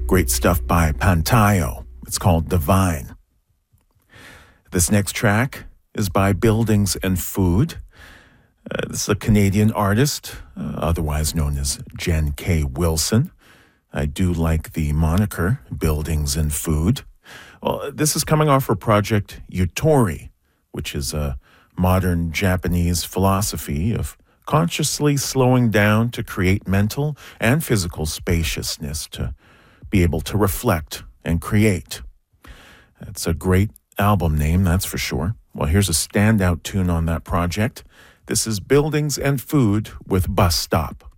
Great stuff by Pantayo. It's called Divine. This next track is by Buildings and Food. This is a Canadian artist, otherwise known as Jen K. Wilson. I do like the moniker, Buildings and Food. Well, this is coming off her project Yutori, which is a modern Japanese philosophy of consciously slowing down to create mental and physical spaciousness to be able to reflect and create. It's a great album name, that's for sure. Well, here's a standout tune on that project. This is Buildings and Food with Bus Stop.